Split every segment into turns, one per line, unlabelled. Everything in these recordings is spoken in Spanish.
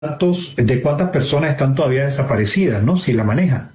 datos de cuántas personas están todavía desaparecidas, ¿no? Si la maneja.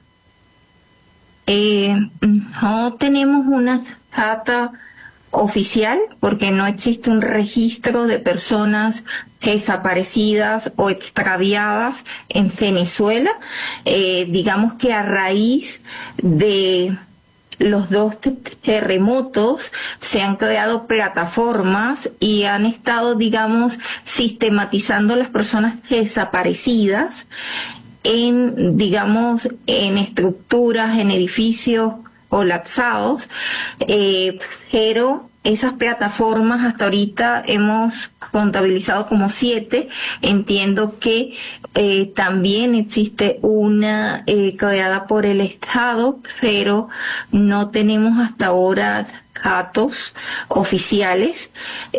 No tenemos una data oficial porque no existe un registro de personas desaparecidas o extraviadas en Venezuela. Digamos que a raíz de los dos terremotos se han creado plataformas y han estado, digamos, sistematizando las personas desaparecidas en, digamos, en estructuras, en edificios colapsados, pero esas plataformas hasta ahorita hemos contabilizado como 7. Entiendo que también existe una creada por el Estado, pero no tenemos hasta ahora datos oficiales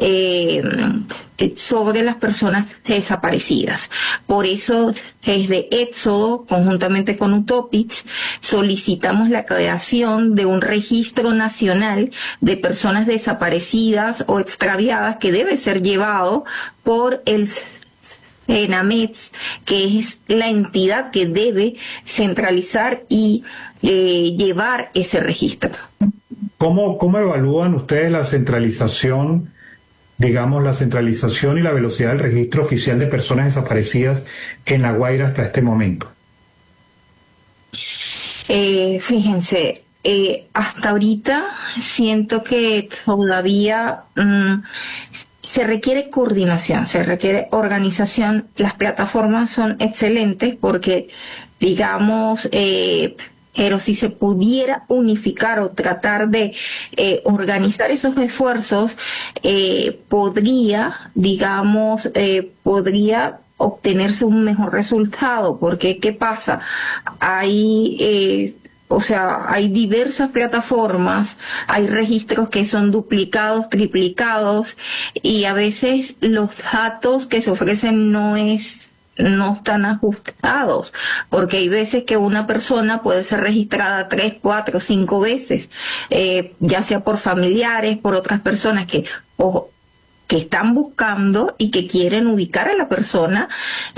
sobre las personas desaparecidas. Por eso, desde Éxodo, conjuntamente con Utopics, solicitamos la creación de un registro nacional de personas desaparecidas o extraviadas que debe ser llevado por el CENAMEX, que es la entidad que debe centralizar y llevar ese registro.
¿Cómo evalúan ustedes la centralización, digamos, la centralización y la velocidad del registro oficial de personas desaparecidas en La Guaira hasta este momento?
Fíjense, hasta ahorita siento que todavía se requiere coordinación, se requiere organización. Las plataformas son excelentes porque, digamos, pero si se pudiera unificar o tratar de organizar esos esfuerzos, podría, digamos, podría obtenerse un mejor resultado, porque ¿qué pasa? Hay diversas plataformas, hay registros que son duplicados, triplicados, y a veces los datos que se ofrecen no están ajustados, porque hay veces que una persona puede ser registrada 3, 4, 5 veces, ya sea por familiares, por otras personas que están buscando y que quieren ubicar a la persona,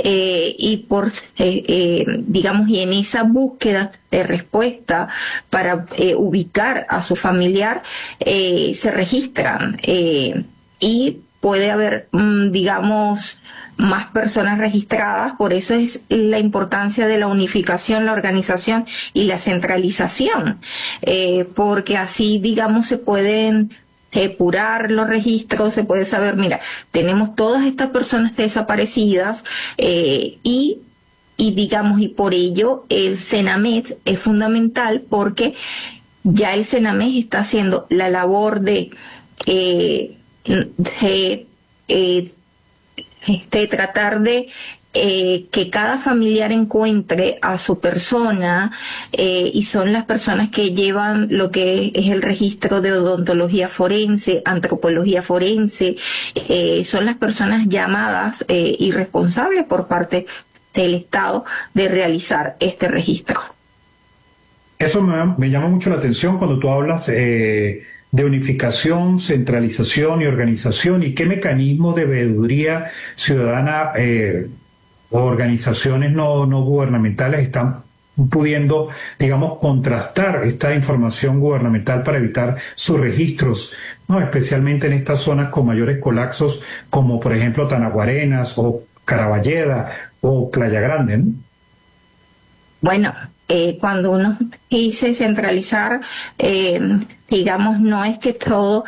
digamos, y en esa búsqueda de respuesta para ubicar a su familiar, se registran, y puede haber, digamos, más personas registradas. Por eso es la importancia de la unificación, la organización y la centralización, porque así, digamos, se pueden depurar los registros, se puede saber, mira, tenemos todas estas personas desaparecidas, y digamos, y por ello el CENAMEX es fundamental, porque ya el CENAMEX está haciendo la labor eh, de tratar de que cada familiar encuentre a su persona, y son las personas que llevan lo que es el registro de odontología forense, antropología forense, son las personas llamadas y responsables por parte del Estado de realizar este registro.
Eso me llama mucho la atención cuando tú hablas de unificación, centralización y organización, y qué mecanismo de veeduría ciudadana o organizaciones no gubernamentales están pudiendo, digamos, contrastar esta información gubernamental para evitar sus registros, ¿no? Especialmente en estas zonas con mayores colapsos, como por ejemplo Tanaguarenas o Caraballeda o Playa Grande, ¿no?
Bueno, cuando uno dice centralizar, digamos, no es que todo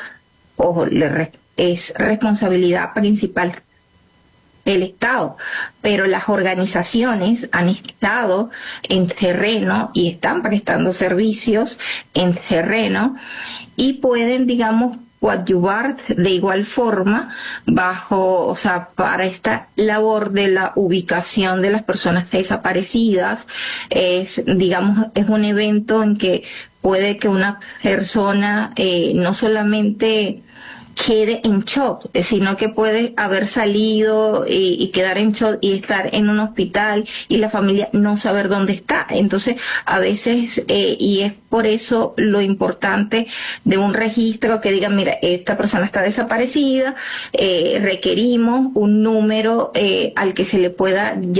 es responsabilidad principal del Estado, pero las organizaciones han estado en terreno y están prestando servicios en terreno y pueden, digamos, coadyuvar de igual forma o sea, para esta labor de la ubicación de las personas desaparecidas. Digamos, es un evento en que puede que una persona no solamente quede en shock, sino que puede haber salido y quedar en shock y estar en un hospital y la familia no saber dónde está. Entonces, a veces, y es por eso lo importante de un registro que diga, mira, esta persona está desaparecida, requerimos un número al que se le pueda